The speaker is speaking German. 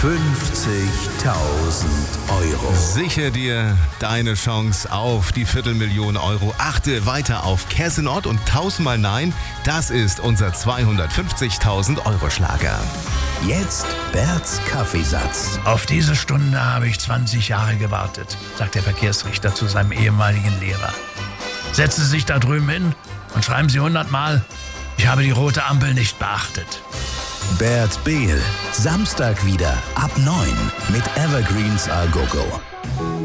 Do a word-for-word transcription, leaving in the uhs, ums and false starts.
fünfzigtausend Euro. Sichere dir deine Chance auf die Viertelmillion Euro. Achte weiter auf Kessenort und tausendmal Nein. Das ist unser zweihundertfünfzigtausend Euro Schlager. Jetzt Berts Kaffeesatz. Auf diese Stunde habe ich zwanzig Jahre gewartet, sagt der Verkehrsrichter zu seinem ehemaligen Lehrer. Setzen Sie sich da drüben hin und schreiben Sie hundertmal, ich habe die rote Ampel nicht beachtet. Bert Behl, Samstag wieder ab neun mit Evergreens A Go Go.